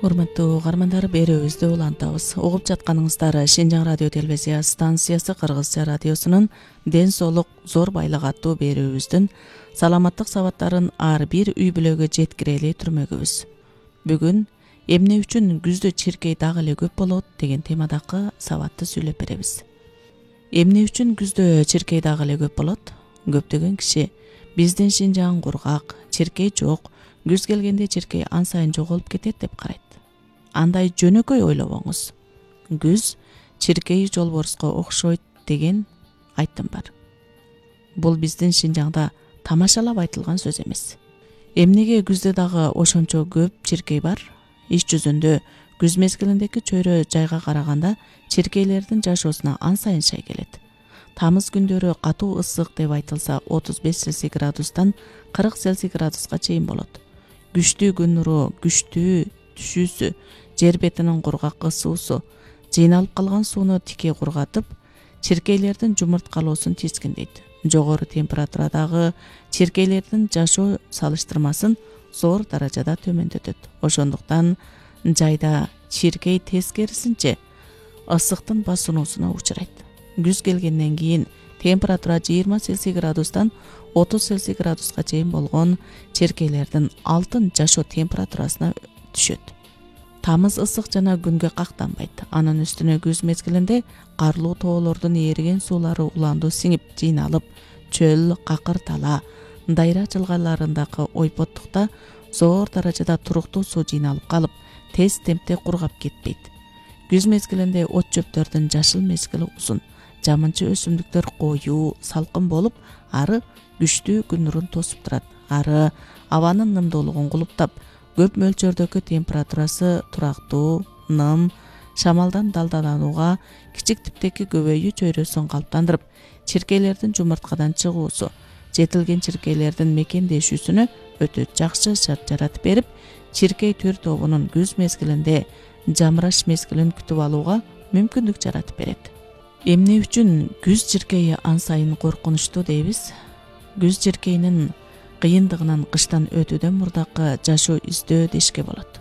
Урматтуу угармандар, берүүбүздү улантабыз. Угуп жатканыңыздар Шинжаң радио телевизия станциясы Кыргызча радиосунун Ден соолук зор байлык аттуу берүүбүздүн саламаттык сабаттарын ар бир үй бүлөгө жеткирели түрмөгүбүз. Бүгүн эмне үчүн күздө чиркей дагы эле көп болот деген темадагы сабатты сүйлөп беребиз. Эмне үчүн күздө чиркей дагы эле көп болот? Көптөгөн киши биздин Шинжаң кургак, чиркей жок, күз келгенде чиркей ан сайын жоголуп кетет деп карайт. Андай жөнөкөй ойлобоңуз. Күз чиркей жолборуско окшойт деген айтым бар. Бул биздин Шинжаңда тамашалап айтылган сөз эмес. Эмнеге күздө дагы ошончо көп чиркей бар? Иш жүзүндө күз мезгилиндеги чөйрө жайга караганда чиркейлердин жашоосуна ан сайын шай келет. Тамыз күндөрү катуу ысык деп айтылса 35 Цельсий градустан 40 Цельсий градуска чейин болот. Күчтүү күн нуру, күчтүү түшүүсү, жер бетинин кургак ысуусу жыйналып калган сууну тике кургатып, чиркейлердин жумурткалоосун тизгиндейт. Жогору температурадагы чиркейлердин жашоо салыштырмасын зор даражада төмөндөтөт. Ошондуктан жайда чиркей тескерисинче ысыктын басынуусуна учурайт. Күз келгенден кийин температура 20 Цельсий градустан 30 Цельсий градуска чейин болгон чиркейлердин алтын жашоо температурасына түшөт. Тамыз ысык жана күнгө кактанбайт. Анын үстүнө күз мезгилинде карлуу тоолордун ээриген суулары уландуу сиңип жыйналып, чөл, какыр тала, дайра жылгаларындагы ойпоттукта зор даражада туруктуу суу жыйналып калып, тез темпте кургап кетпейт. Күз мезгилинде от чөптөрдүн жашыл мезгили узун. Жамынчы өсүмдүктөр коюу, салкын болуп, ары күчтүү күн нурун тосуп турат. Ары абанын нымдуулугун кулуптап, көп мөлчөрдөгү температурасы турактуу, ным, шамалдан далдаланууга, кичик типтеги көбөйүү чөйрөсүн калыптандырып, чиркейлердин жумурткадан чыгуусу, жетилген чиркейлердин мекендешүүсүнө өтө жакшы шарт жаратып берип, чиркей төр тобунун күз мезгилинде жамыраш мезгилин күтүп алууга мүмкүндүк жаратып берет. Эмне үчүн күз чиркейи ан сайын коркунучтуу дейбиз? Күз чиркейинин кыйындыгынан кыштан өтүүдөн мурдакы жашоо издөө дешке болот.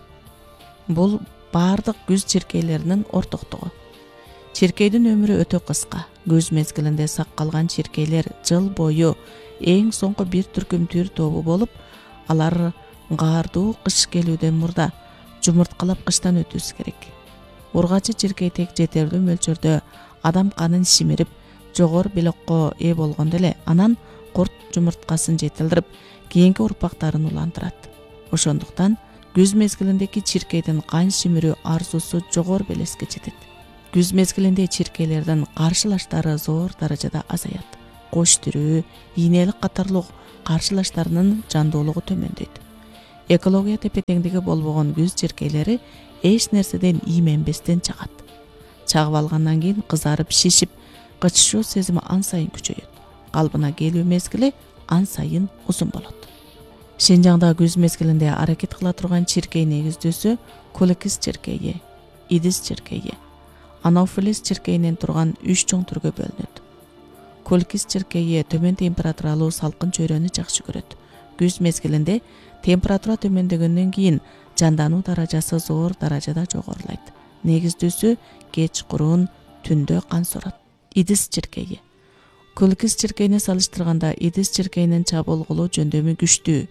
Бул баардык күз чиркейлеринин ортоктугу. Чиркейдин өмүрү өтө кыска. Күз мезгилинде сак калган чиркейлер жыл бою эң соңку бир түркүм төр тобу болуп, алар гардуу кыш келүүдөн мурда жумурткалап кыштан өтүүсү керек. Ургачы чиркей тек жетерлүү мөлчөрдө адам канын шимирип, жогору белокко ээ болгондо эле анан курт жумурткасын жетилдирип, кийинки урпактарын уландырат. Ошондуктан күз мезгилиндеги чиркейдин кан шимирүү арзусу жогору белеске жетет. Күз мезгилинде чиркейлердин каршылаштары зор даражада азаят. Кош тирүү, ийнелик катарлуу каршылаштарынын жандуулугу төмөндөйт. Экология тепе-теңдиги болбогон күз чиркейлери эч нерседен ийменбестен чагат. Чагып алгандан кийин кызарып, шишип, кычышуу сезими ан сайын күчөйөт. Калбына келүү мезгили ан сайын узун болот. Шинжаңда күз мезгилинде аракет кыла турган чиркей негиздөөсү Куликис чиркейи, Идис чиркейи, Анофилис чиркейинен турган 3 чоң түргө бөлүнөт. Куликис чиркейи төмөн температуралуу салкын чөйрөнү жакшы көрөт. Күз мезгилинде температура төмөндөгөндөн кийин жандануу даражасы зор даражада жогорулайт. Негиздөөсү кеч курун, түндө кан сорот. Идис чиркейи. Куликис чиркейине салыштырганда Идис чиркейинин чабуулгулуу жөндөмү күчтүү.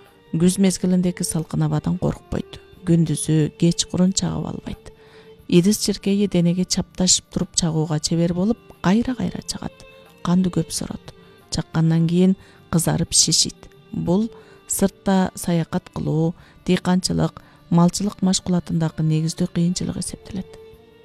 Күз мезгилиндеги салкын абадан коркпойт. Күндүзү кеч курун чагып албайт. Идис чиркейи денеге чапташып туруп чагууга чебер болуп, кайра-кайра чагат. Канды көп сорот. Чаккандан кийин кызарып шишит. Бул сыртта саякат кылуу, дыйканчылык, малчылык машкулатындагы негиздүү кыйынчылык эсептелет.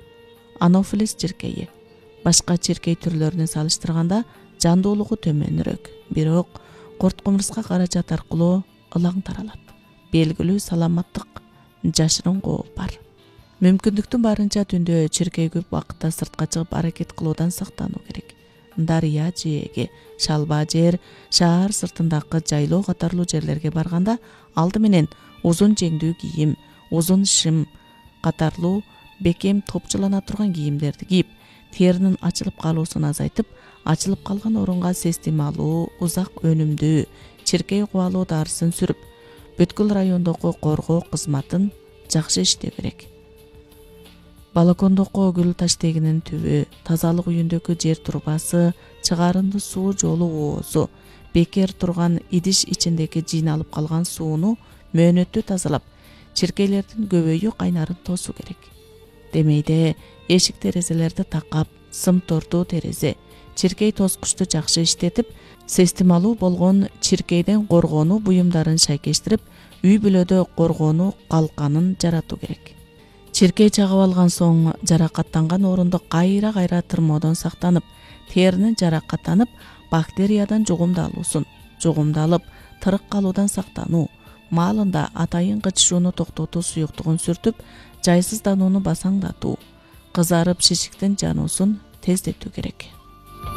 Анофилис чиркейи башка чиркей түрлөрүнө салыштырганда жандуулугу төмөнүрөөк, бирок корт кумурска каражат аркылуу ылаң таралат. Белгилүү саламаттык жашырын кооп бар. Мүмкүндүктүн барынча түндө чиркей көп убакытта сыртка чыгып аракет кылуудан сактануу керек. Дарыя жээги, шалба жер, шаар сыртындагы жайлоо катарлуу жерлерге барганда алды менен узун жеңдүү кийим, узун шым катарлуу бекем топчулана турган кийимдерди кийип, теринин ачылып калуусун азайтып, ачылып калган орунга сестималуу, узак өнүмдүү чиркей кубалуу дарысын сүрүп, бүткүл райондогу коргоо кызматын жакшы иштөө керек. Балкондогу гүл таштегинин түбү, тазалык үйүндөгү жер турбасы, чыгарынды суу жолу оозу, бекер турган идиш ичиндеги жыйналып калган сууну мөөнөттүү тазалап, чиркейлердин көбөйү кайнарын тосуу керек. Демейде эшик терезелерди такап, сым тортуу терезе, чиркей тоскучту жакшы иштетип, системалуу болгон чиркейден коргонуу буюмдарын шайкештирип, үй бүлөдө коргонуу калканын жаратуу керек. Чиркей чагып алган соң жаракаттанган орунду кайра тырмоодон сактанып, теринин жаракаттанып, бактериядан жугумдалып, тырык калуудан сактануу, маалында атайын кычышууну токтотуу суюктугун сүртүп, жайсызданууну басаңдатуу, кызарып шишиктин жануусун тездетүү керек.